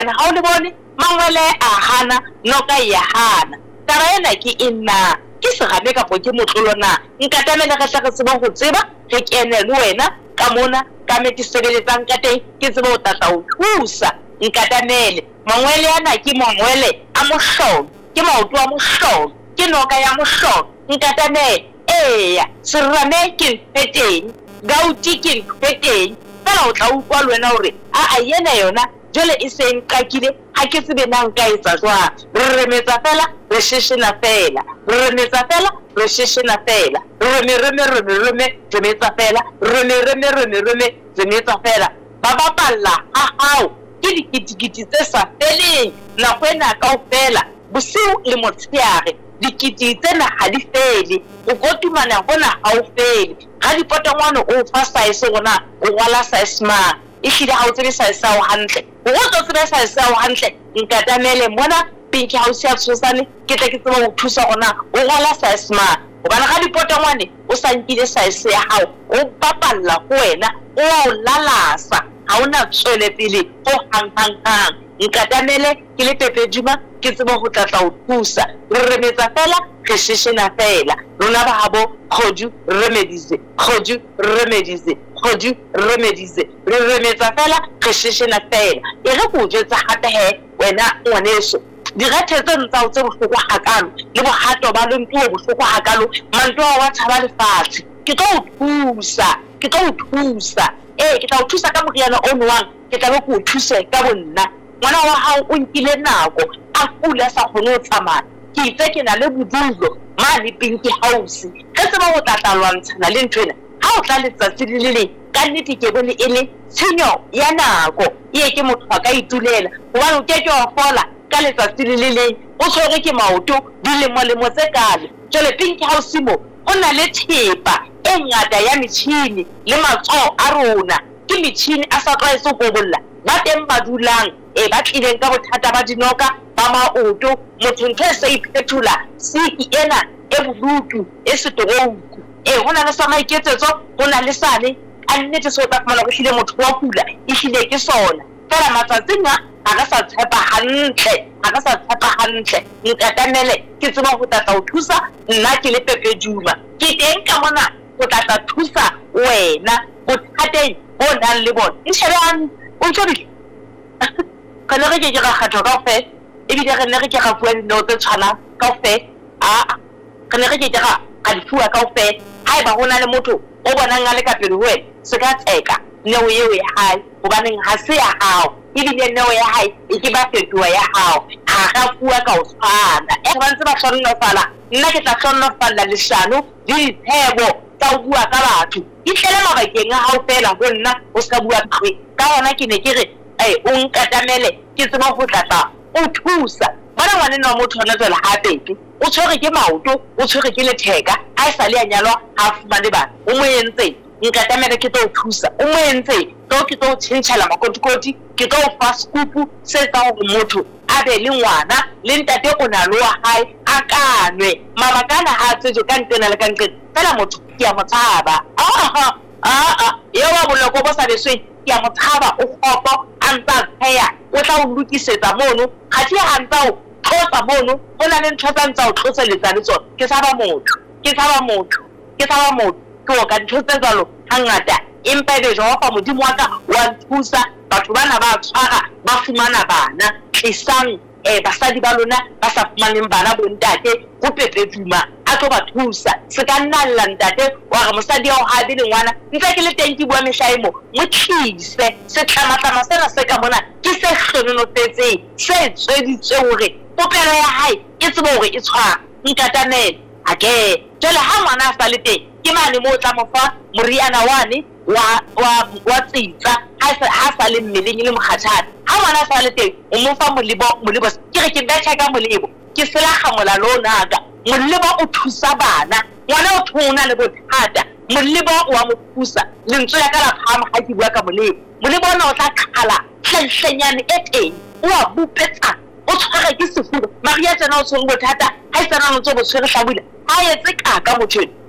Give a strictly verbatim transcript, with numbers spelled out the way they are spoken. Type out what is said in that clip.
ha o le bone mangwele a hana noka ya hana taba ena ke ena ke serame kapo ke motlolo na nka tamela ka tla ka tseba go tseba re kene le wena ka mona ka me ke sebeletsang ka teng ke tseba o tata o thusa nka tamele mangwele ana ke mangwele a mohlolo ke maoto a mohlolo ke noka ya mohlolo nka tamele eya serame ke ntse gauti ke ntse teng fela o tla utlwa le wena hore a a yena yona jole e se nqakile ha ke tsebe nang ka etsa jwang re remetsa fela re sheshena fela re remetsa fela re sheshena fela re me re me re me re me remetsa fela re me re me re me re me remetsa fela ba bapalla ha hao ke dikitikiti tse sa feleng nako ena kaofela bosiu le motshehare dikiti tsena ha di fele o kotumana hona ha o fele ga dipotongwane o fa size gona o rwala size ma ehlile ha o tsebe size ya o hantle o tlo tsebe size ya o hantle nka tamele mona Pinky House ya tshosane ke tle ke tseba ho thusa gona o rwala size ma hobane ga dipotongwane o sa nkile size ya hao o papalla go wena o lalasa ha ona tswele pele o hang hang hang nka tamele ke le Pepeduma ke tseba go tlatla ho thusa re remetsa fela re sheshena fela rona ba habo khoju remedize khoju remedize khoju remedize re remetsa fela re sheshena fela e re go jetsa hata he wena ngwaneso direthe tse ntsa o tse bohloko hakalo le bohato ba lento o bohloko hakalo manto wa tshaba lefatshe ke tlo o thusa ke tlo o thusa eh ke tla o thusa ka moriana o nwang ke tla go o thusa ka bonna ngwana wa hao o nkile nako a kula sa kgone ho tsamaya ke itse ke na le bodulo mane Pinky House ke tseba go tlatlalwantshana le ntwena ha o tla letsatsi le le ka nnete ke bone e le tshenyo ya nako e ke motho ka itulela hobane o ke ke wa fola ka letsatsi le le o tshwere ke maoto di le mo le mo tse kale jole Pinky House mo o na le thepa e ngata ya metšhini le matsoho a rona ke metšhini a sa tlwaetse go bolla ba teng ba dulang e ba tlileng ka bothata ba dinoka ba maoto motho ntho e sa iphetola siki ena e bodutu e setoroku e hona le sa maiketsetso hona le sane a nnete so tla fumana go hlile motho wa kula e hlile ke sona fela matsatsing a a ka sa tshepa hantle a ka sa tshepa hantle nka tamele ke tseba go tlatla ho thusa nna ke le Pepeduma ke teng ka mona go tlatla thusa wena bothateng bo nang le bona ntshebang o tshwere ka le re ke ga khatho ka fe e bi re ne re ke ga bua dino tse tshwana ka fe a ka le re ke ga ka di fua ka fe ha ba hona le motho o bona nga le ka pele wena se ka tseka neo eo ya hae hobaneng ha se ya hao e bi neo ya hae e ke ba fetoa ya hao ha ga fua ka o tshwana e ba ntse ba hlonno fala nna ke tla hlonno falla leshano di thebo tsa bua ka batho e tlele mabakeng a hao fela ho nna o ska bua kgwe ka hona ke ne ke re eh o nkatamele ke tseba go tlatla o thusa bona ngwane no motho ona tsela ha pedi o tshwere ke maoto o tshwere ke letheka a e sale a nyalwa ha fumane bana o mo entse nkatamele ke tlo thusa o mo entse to ke tlo tshentšhala makotikoti ke tlo fa scoop se tsa go motho a be le ngwana le ntate o na lo wa hae a kanwe mabakana ha tsetse ka ntena le ka ntena fela motho ke a motshaba aha a yo wa boloko bo sa beswe ke a motshaba o khopo anta pheya o tla o lukisetsa mono ga ke hantsa o tlotsa mono o na le ntho tsa ntsa o tlotseletsa le tsona ke saba motho ke saba motho ke saba motho ke o ka ntho tse jalo hangata empa be jo fa modimo wa ka wa thusa batho bana ba tshwara ba fumana bana tlisang eh basadi ba lona ba sa fumaneng bana bo ntate go Pepeduma a tlo ba thusa se ka nna la ntate wa ga mosadi ya o ha di ngwana ntse ke le teng ke bua mehlaimo mo tlise se tlamatlama sena se ka mona ke se hlononotsetse se tsweditse hore popelo ya hae e tsebo hore e tshwara nkatamele ake jole ha ngwana a sa le teng ke mane mo tla mo fa moriana wane wa wa wa tsitsa ha sa le mmeleng le mokgathana ha ngwana sa le teng o mo fa molebo molebo ke re ke betha ka molebo ke sela khamola lona ga molebo o thusa bana ngwana o thona le bothata molebo wa mo thusa lentswe ya ka la phama ha ke bua ka molebo molebo ona o tla khala hlenhlenyane e teng o a bupetsa o tshwara ke sefuba maria tsena o tshwere bothata ha e tsena o ntse bo tshwere hlabula ha etse ka ka motho